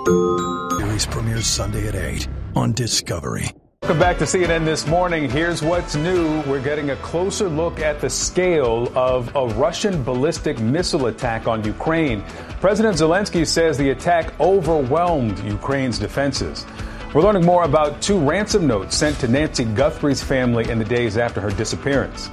Series premieres Sunday at 8 on Discovery. Welcome back to CNN This Morning. Here's what's new. We're getting a closer look at the scale of a Russian ballistic missile attack on Ukraine. President Zelensky says the attack overwhelmed Ukraine's defenses. We're learning more about 2 ransom notes sent to Nancy Guthrie's family in the days after her disappearance.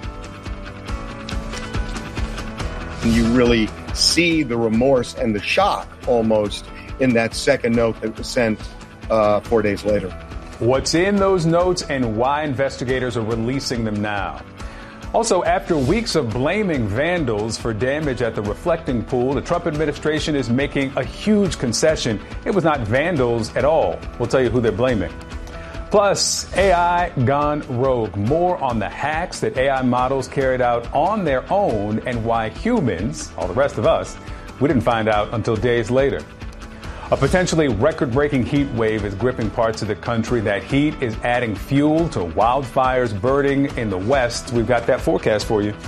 You really see the remorse and the shock almost in that second note that was sent 4 days later. What's in those notes and why investigators are releasing them now. Also, after weeks of blaming vandals for damage at the reflecting pool, the Trump administration is making a huge concession. It was not vandals at all. We'll tell you who they're blaming. Plus, AI gone rogue. More on the hacks that AI models carried out on their own and why humans, all the rest of us, we didn't find out until days later. A potentially record-breaking heat wave is gripping parts of the country. That heat is adding fuel to wildfires burning in the West. We've got that forecast for you.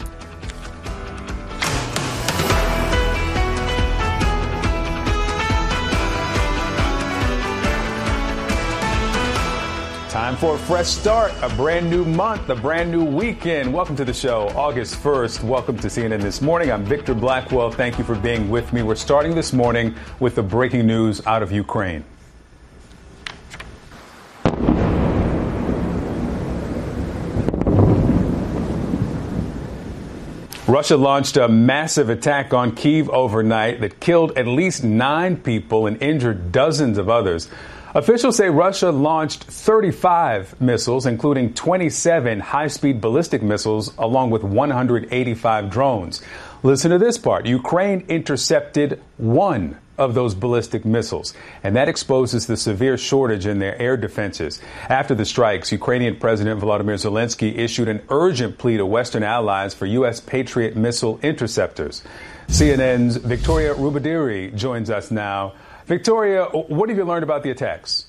Time for a fresh start, a brand new month, a brand new weekend. Welcome to the show, August 1st. Welcome to CNN This Morning. I'm Victor Blackwell. Thank you for being with me. We're starting this morning with the breaking news out of Ukraine. Russia launched a massive attack on Kyiv overnight that killed at least 9 people and injured dozens of others. Officials say Russia launched 35 missiles, including 27 high-speed ballistic missiles, along with 185 drones. Listen to this part. Ukraine intercepted 1 of those ballistic missiles, and that exposes the severe shortage in their air defenses. After the strikes, Ukrainian President Volodymyr Zelensky issued an urgent plea to Western allies for U.S. Patriot missile interceptors. CNN's Victoria Rubadiri joins us now. Victoria, what have you learned about the attacks?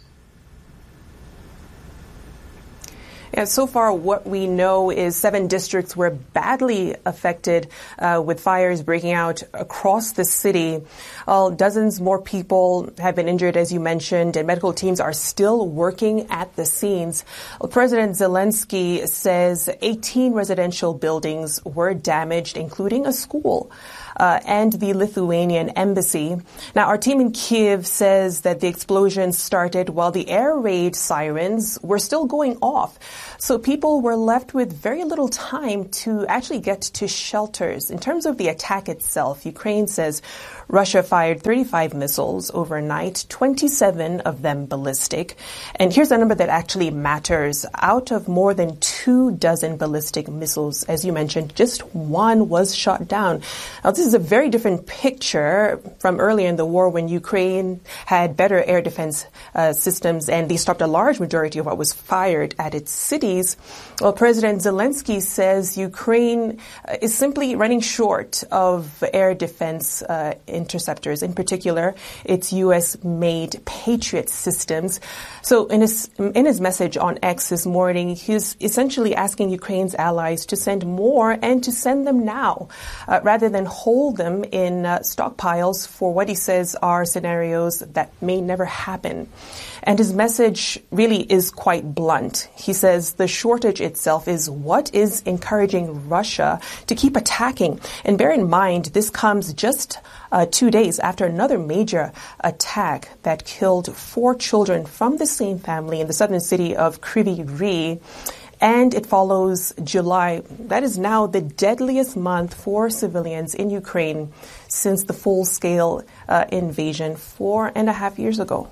Yeah, so far what we know is 7 districts were badly affected with fires breaking out across the city. Dozens more people have been injured, as you mentioned, and medical teams are still working at the scenes. President Zelensky says 18 residential buildings were damaged, including a school. And the Lithuanian embassy. Now, our team in Kyiv says that the explosion started while the air raid sirens were still going off. So people were left with very little time to actually get to shelters. In terms of the attack itself, Ukraine says Russia fired 35 missiles overnight, 27 of them ballistic. And here's a number that actually matters. Out of more than 24 ballistic missiles, as you mentioned, just 1 was shot down. Now, this is a very different picture from earlier in the war when Ukraine had better air defense systems and they stopped a large majority of what was fired at its cities. Well, President Zelensky says Ukraine is simply running short of air defense interceptors, in particular its U.S.-made Patriot systems. So in his message on X this morning, he's essentially asking Ukraine's allies to send more and to send them now, rather than hold them in stockpiles for what he says are scenarios that may never happen. And his message really is quite blunt. He says the shortage itself is what is encouraging Russia to keep attacking. And bear in mind, this comes just 2 days after another major attack that killed 4 children from the same family in the southern city of Kryvyi Rih. And it follows July. That is now the deadliest month for civilians in Ukraine since the full-scale invasion 4.5 years ago.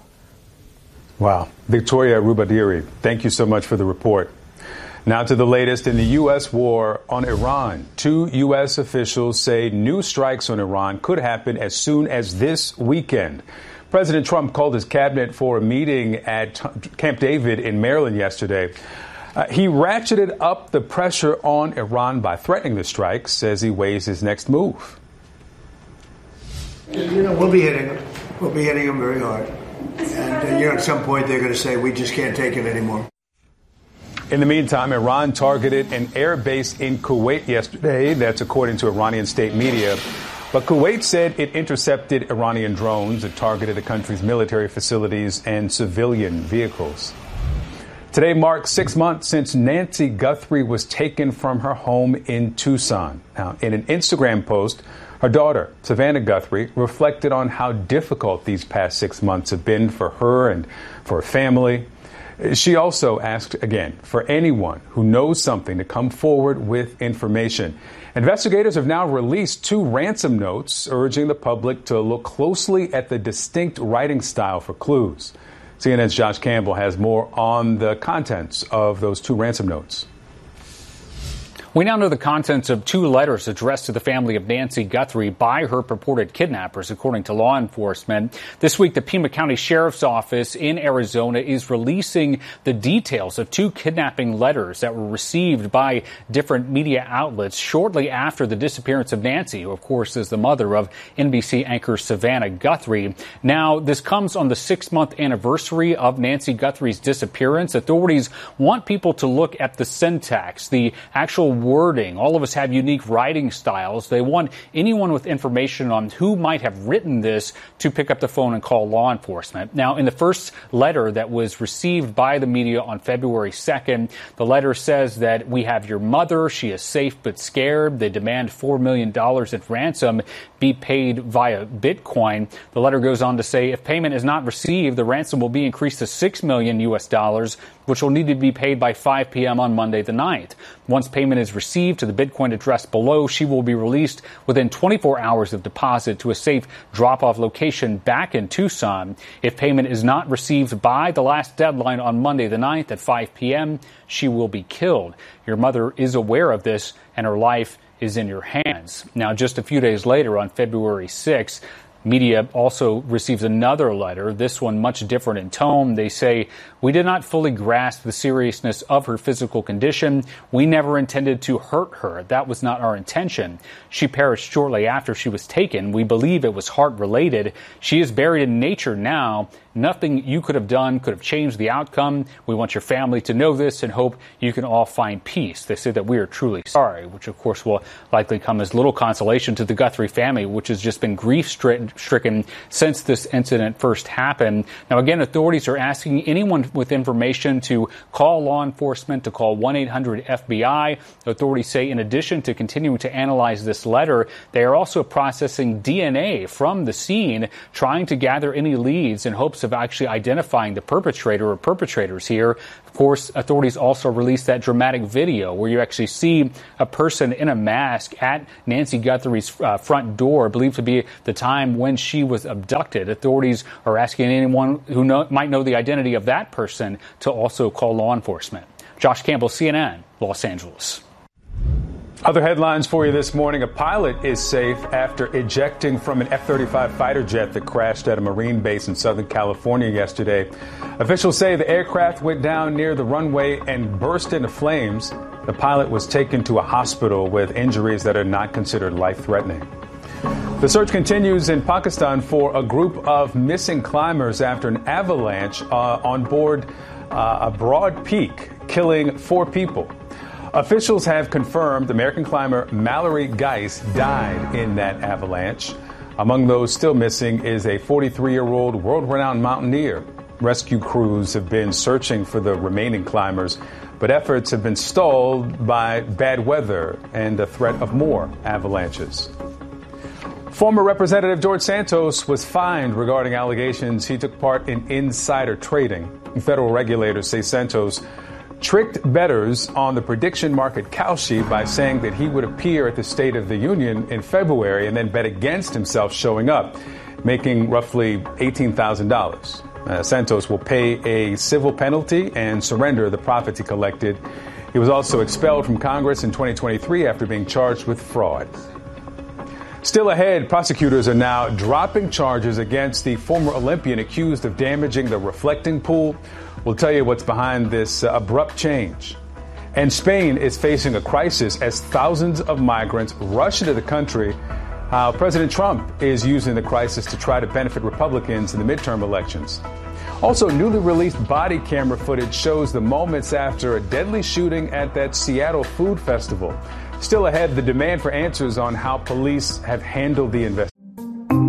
Wow. Victoria Rubadiri, thank you so much for the report. Now to the latest in the U.S. war on Iran. 2 U.S. officials say new strikes on Iran could happen as soon as this weekend. President Trump called his cabinet for a meeting at Camp David in Maryland yesterday. He ratcheted up the pressure on Iran by threatening the strikes as he weighs his next move. We'll be hitting them. We'll be hitting them very hard. And, at some point they're going to say, we just can't take it anymore. In the meantime, Iran targeted an air base in Kuwait yesterday. That's according to Iranian state media. But Kuwait said it intercepted Iranian drones that targeted the country's military facilities and civilian vehicles. Today marks 6 months since Nancy Guthrie was taken from her home in Tucson. Now, in an Instagram post, her daughter, Savannah Guthrie, reflected on how difficult these past 6 months have been for her and for her family. She also asked again for anyone who knows something to come forward with information. Investigators have now released 2 ransom notes urging the public to look closely at the distinct writing style for clues. CNN's Josh Campbell has more on the contents of those 2 ransom notes. We now know the contents of 2 letters addressed to the family of Nancy Guthrie by her purported kidnappers, according to law enforcement. This week, the Pima County Sheriff's Office in Arizona is releasing the details of 2 kidnapping letters that were received by different media outlets shortly after the disappearance of Nancy, who, of course, is the mother of NBC anchor Savannah Guthrie. Now, this comes on the 6-month anniversary of Nancy Guthrie's disappearance. Authorities want people to look at the syntax, the actual wording. All of us have unique writing styles. They want anyone with information on who might have written this to pick up the phone and call law enforcement. Now, in the first letter that was received by the media on February 2nd, the letter says that we have your mother. She is safe but scared. They demand $4 million in ransom be paid via Bitcoin. The letter goes on to say if payment is not received, the ransom will be increased to $6 million, which will need to be paid by 5 p.m. on Monday the 9th. Once payment is received to the Bitcoin address below, she will be released within 24 hours of deposit to a safe drop-off location back in Tucson. If payment is not received by the last deadline on Monday the 9th at 5 p.m., she will be killed. Your mother is aware of this, and her life is in your hands. Now, just a few days later, on February 6th, media also receives another letter, this one much different in tone. They say, we did not fully grasp the seriousness of her physical condition. We never intended to hurt her. That was not our intention. She perished shortly after she was taken. We believe it was heart-related. She is buried in nature now. Nothing you could have done could have changed the outcome. We want your family to know this and hope you can all find peace. They say that we are truly sorry, which of course will likely come as little consolation to the Guthrie family, which has just been grief-stricken since this incident first happened. Now, again, authorities are asking anyone with information to call law enforcement, to call 1-800-FBI. Authorities say in addition to continuing to analyze this letter, they are also processing DNA from the scene, trying to gather any leads in hopes of actually identifying the perpetrator or perpetrators here. Of course, authorities also released that dramatic video where you actually see a person in a mask at Nancy Guthrie's front door, believed to be the time when she was abducted. Authorities are asking anyone who might know the identity of that person to also call law enforcement. Josh Campbell, CNN, Los Angeles. Other headlines for you this morning. A pilot is safe after ejecting from an F-35 fighter jet that crashed at a Marine base in Southern California yesterday. Officials say the aircraft went down near the runway and burst into flames. The pilot was taken to a hospital with injuries that are not considered life-threatening. The search continues in Pakistan for a group of missing climbers after an avalanche on board a Broad Peak, killing 4 people. Officials have confirmed American climber Mallory Geis died in that avalanche. Among those still missing is a 43-year-old world-renowned mountaineer. Rescue crews have been searching for the remaining climbers, but efforts have been stalled by bad weather and the threat of more avalanches. Former Representative George Santos was fined regarding allegations he took part in insider trading. Federal regulators say Santos tricked bettors on the prediction market Kalshi by saying that he would appear at the State of the Union in February and then bet against himself showing up, making roughly $18,000. Santos will pay a civil penalty and surrender the profits he collected. He was also expelled from Congress in 2023 after being charged with fraud. Still ahead, prosecutors are now dropping charges against the former Olympian accused of damaging the reflecting pool. We'll tell you what's behind this abrupt change. And Spain is facing a crisis as thousands of migrants rush into the country. How President Trump is using the crisis to try to benefit Republicans in the midterm elections. Also, newly released body camera footage shows the moments after a deadly shooting at that Seattle food festival. Still ahead, the demand for answers on how police have handled the investigation.